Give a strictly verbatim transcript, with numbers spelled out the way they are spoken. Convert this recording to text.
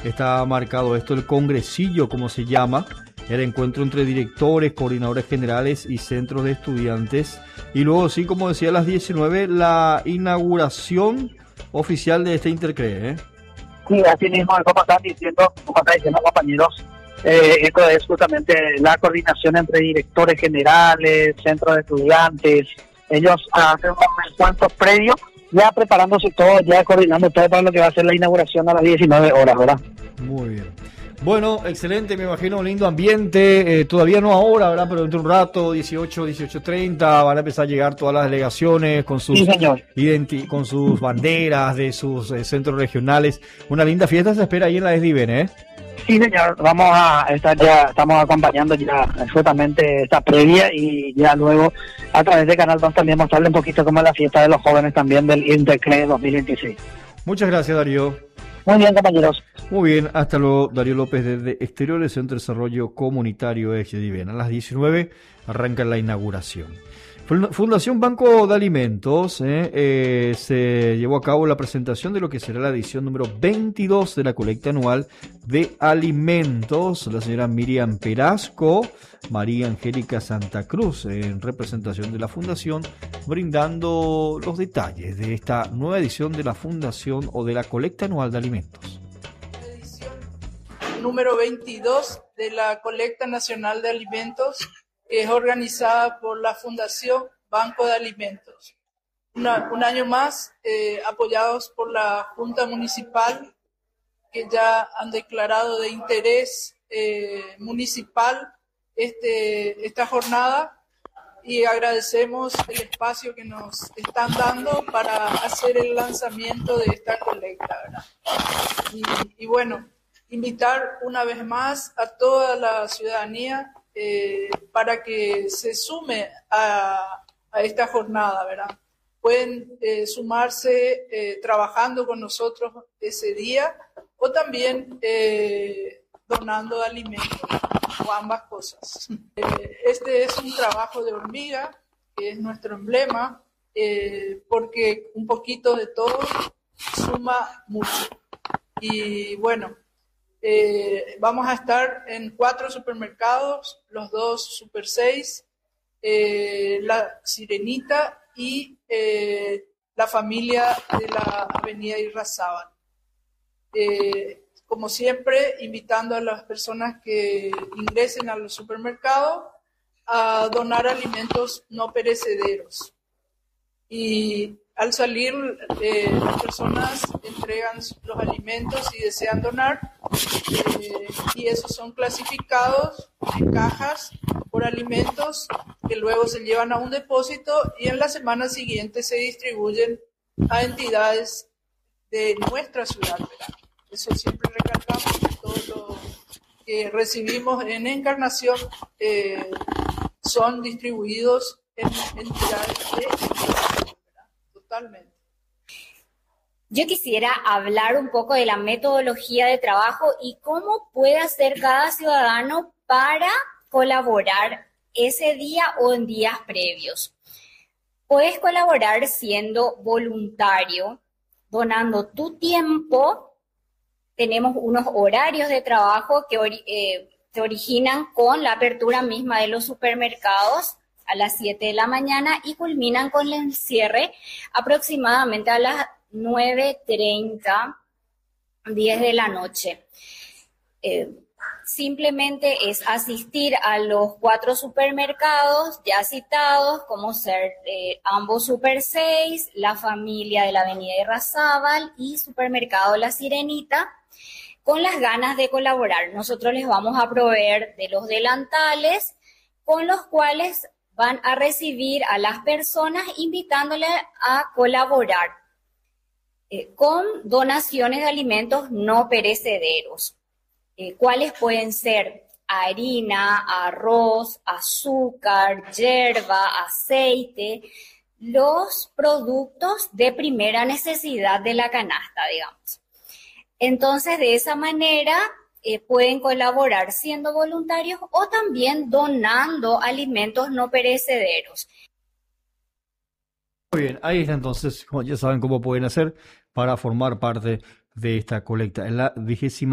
está marcado esto, el congresillo, como se llama, el encuentro entre directores, coordinadores generales y centros de estudiantes. Y luego, sí, como decía, a las diecinueve, la inauguración oficial de este Intercre, ¿eh? Sí, así mismo, como están diciendo, como están diciendo compañeros, eh, esto es justamente la coordinación entre directores generales, centros de estudiantes. Ellos hacen un encuentro previo, ya preparándose todo, ya coordinando todo para lo que va a ser la inauguración a las diecinueve horas, ¿verdad? Muy bien. Bueno, excelente, me imagino un lindo ambiente, eh, todavía no ahora, ¿verdad? Pero dentro de un rato, dieciocho, dieciocho treinta, van a empezar a llegar todas las delegaciones con sus, sí, señor. identi- con sus banderas de sus eh, centros regionales. Una linda fiesta se espera ahí en la Esdiven, ¿eh? Sí, señor, vamos a estar ya, estamos acompañando ya justamente esta previa y ya luego a través de Canal dos también mostrarle un poquito cómo es la fiesta de los jóvenes también del Intercre dos mil veintiséis. Muchas gracias, Darío. Muy bien, compañeros. Muy bien, hasta luego, Darío López desde Exteriores, Centro de Desarrollo Comunitario Esdiven. A las diecinueve arranca la inauguración. Fundación Banco de Alimentos eh, eh, se llevó a cabo la presentación de lo que será la edición número veintidós de la colecta anual de alimentos. La señora Miriam Perasco, María Angélica Santa Cruz, en representación de la Fundación, brindando los detalles de esta nueva edición de la Fundación o de la colecta anual de alimentos. Edición número veintidós de la colecta nacional de alimentos, que es organizada por la Fundación Banco de Alimentos. Una, un año más, eh, apoyados por la Junta Municipal, que ya han declarado de interés eh, municipal este, esta jornada, y agradecemos el espacio que nos están dando para hacer el lanzamiento de esta colecta, ¿verdad? Y, y bueno, invitar una vez más a toda la ciudadanía Eh, para que se sume a, a esta jornada, ¿verdad? Pueden eh, sumarse eh, trabajando con nosotros ese día o también eh, donando alimentos, o ambas cosas. Eh, este es un trabajo de hormiga, que es nuestro emblema, eh, porque un poquito de todo suma mucho. Y bueno, Eh, vamos a estar en cuatro supermercados, los dos Super seis, eh, la Sirenita y eh, la familia de la Avenida Irrazábal. Eh, como siempre, invitando a las personas que ingresen a los supermercados a donar alimentos no perecederos. Y al salir, eh, las personas entregan los alimentos y desean donar, eh, y esos son clasificados en cajas por alimentos que luego se llevan a un depósito y en la semana siguiente se distribuyen a entidades de nuestra ciudad, ¿verdad? Eso siempre recalcamos, que todo lo que recibimos en Encarnación eh, son distribuidos en entidades de Totalmente. Yo quisiera hablar un poco de la metodología de trabajo y cómo puede hacer cada ciudadano para colaborar ese día o en días previos. Puedes colaborar siendo voluntario, donando tu tiempo. Tenemos unos horarios de trabajo que eh, se originan con la apertura misma de los supermercados a las siete de la mañana y culminan con el cierre aproximadamente a las nueve treinta, diez de la noche. Eh, simplemente es asistir a los cuatro supermercados ya citados, como ser eh, ambos Super seis, la familia de la Avenida Irrazábal y Supermercado La Sirenita, con las ganas de colaborar. Nosotros les vamos a proveer de los delantales con los cuales van a recibir a las personas invitándoles a colaborar eh, con donaciones de alimentos no perecederos. Eh, ¿Cuáles pueden ser? Harina, arroz, azúcar, yerba, aceite, los productos de primera necesidad de la canasta, digamos. Entonces, de esa manera, Eh, pueden colaborar siendo voluntarios o también donando alimentos no perecederos. Muy bien, ahí está entonces, como ya saben cómo pueden hacer para formar parte de esta colecta. En la vigésima